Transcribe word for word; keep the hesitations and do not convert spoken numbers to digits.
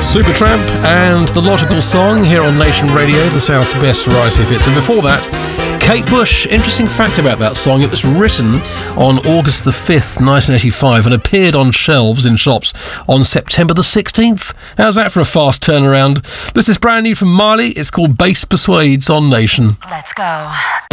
Supertramp and The Logical Song here on Nation Radio, the South's best variety of hits. And before that, Kate Bush. Interesting fact about that song, it was written on August the fifth, nineteen eighty-five, and appeared on shelves in shops on September the sixteenth. How's that for a fast turnaround? This is brand new from Miley. It's called Bass Persuades on Nation. Let's go.